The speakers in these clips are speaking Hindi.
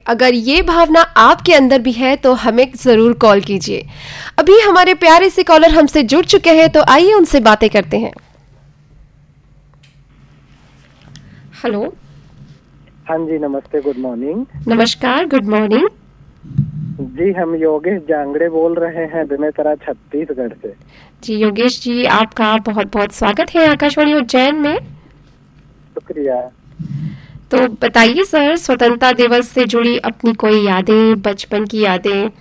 अगर ये भावना आपके अंदर भी है तो हमें जरूर कॉल कीजिए। अभी हमारे प्यारे से कॉलर हमसे जुड़ चुके हैं, तो आइए उनसे बातें करते हैं। हेलो। हाँ जी, नमस्ते, गुड मॉर्निंग। नमस्कार, गुड मॉर्निंग जी। हम योगेश जांगड़े बोल रहे हैं बेमेतरा छत्तीसगढ़ से। जी योगेश जी, आपका बहुत बहुत स्वागत है आकाशवाणी उज्जैन में। शुक्रिया। तो बताइए सर, स्वतंत्रता दिवस से जुड़ी अपनी कोई यादें, बचपन की यादें।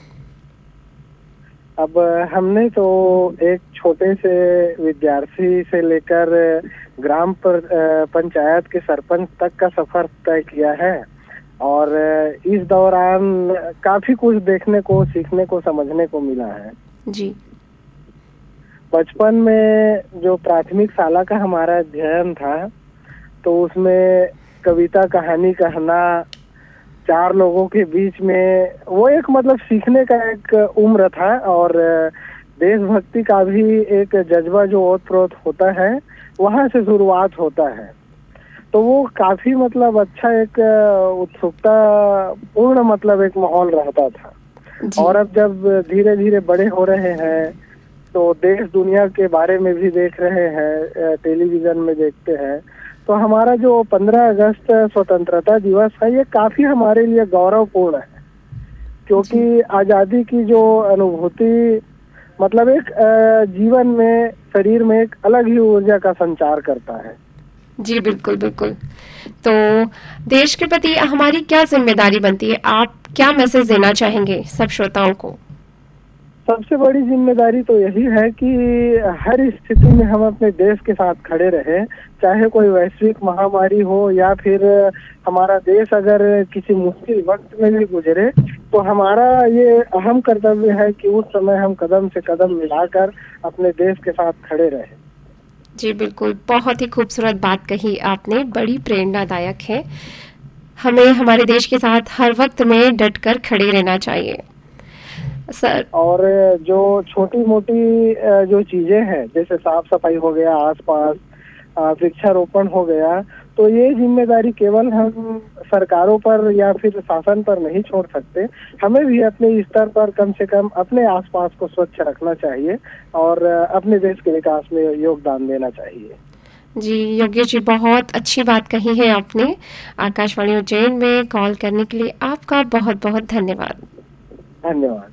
अब हमने तो एक छोटे से विद्यार्थी से लेकर ग्राम पंचायत के सरपंच तक का सफर तय किया है, और इस दौरान काफी कुछ देखने को, सीखने को, समझने को मिला है जी। बचपन में जो प्राथमिक शाला का हमारा अध्ययन था, तो उसमें कविता कहानी कहना चार लोगों के बीच में, वो एक मतलब सीखने का एक उम्र था, और देशभक्ति का भी एक जज्बा जो ओतप्रोत होता है, वहां से शुरुआत होता है। तो वो काफी मतलब अच्छा एक उत्सुकता पूर्ण मतलब एक माहौल रहता था। और अब जब धीरे धीरे बड़े हो रहे हैं, तो देश दुनिया के बारे में भी देख रहे हैं, टेलीविजन में देखते हैं, तो हमारा जो 15 अगस्त स्वतंत्रता दिवस है, ये काफी हमारे लिए गौरवपूर्ण है, क्योंकि आजादी की जो अनुभूति मतलब एक जीवन में, शरीर में एक अलग ही ऊर्जा का संचार करता है। जी बिल्कुल बिल्कुल। तो देश के प्रति हमारी क्या जिम्मेदारी बनती है? आप क्या मैसेज देना चाहेंगे सब श्रोताओं को? सबसे बड़ी जिम्मेदारी तो यही है कि हर स्थिति में हम अपने देश के साथ खड़े रहें, चाहे कोई वैश्विक महामारी हो या फिर हमारा देश अगर किसी मुश्किल वक्त में भी गुजरे, तो हमारा ये अहम कर्तव्य है कि उस समय हम कदम से कदम मिलाकर अपने देश के साथ खड़े रहें। जी बिल्कुल, बहुत ही खूबसूरत बात कही आपने, बड़ी प्रेरणादायक है। हमें हमारे देश के साथ हर वक्त में डटकर खड़े रहना चाहिए सर। और जो छोटी मोटी जो चीजें हैं, जैसे साफ सफाई हो गया, आसपास वृक्षारोपण हो गया, तो ये जिम्मेदारी केवल हम सरकारों पर या फिर शासन पर नहीं छोड़ सकते, हमें भी अपने स्तर पर कम से कम अपने आसपास को स्वच्छ रखना चाहिए और अपने देश के विकास में योगदान देना चाहिए। जी योगेश जी, बहुत अच्छी बात कही है आपने। आकाशवाणी उज्जैन में कॉल करने के लिए आपका बहुत बहुत धन्यवाद। धन्यवाद।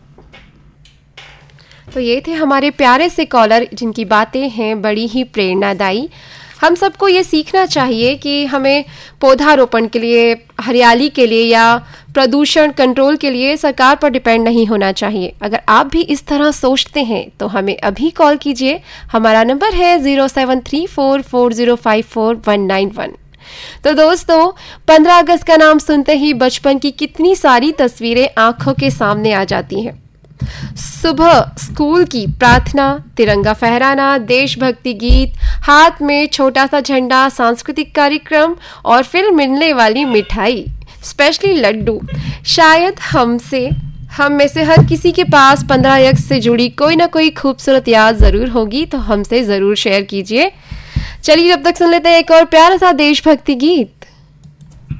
तो ये थे हमारे प्यारे से कॉलर, जिनकी बातें हैं बड़ी ही प्रेरणादायी। हम सबको ये सीखना चाहिए कि हमें पौधारोपण के लिए, हरियाली के लिए या प्रदूषण कंट्रोल के लिए सरकार पर डिपेंड नहीं होना चाहिए। अगर आप भी इस तरह सोचते हैं तो हमें अभी कॉल कीजिए। हमारा नंबर है 07344054191। तो दोस्तों, 15 अगस्त का नाम सुनते ही बचपन की कितनी सारी तस्वीरें आंखों के सामने आ जाती हैं। सुबह स्कूल की प्रार्थना, तिरंगा फहराना, देशभक्ति गीत, हाथ में छोटा सा झंडा, सांस्कृतिक कार्यक्रम और फिर मिलने वाली मिठाई, स्पेशली लड्डू। शायद हम में से हर किसी के पास 15 अगस्त से जुड़ी कोई ना कोई खूबसूरत याद जरूर होगी, तो हमसे जरूर शेयर कीजिए। चलिए, जब तक सुन लेते हैं एक और प्यारा सा देशभक्ति गीत।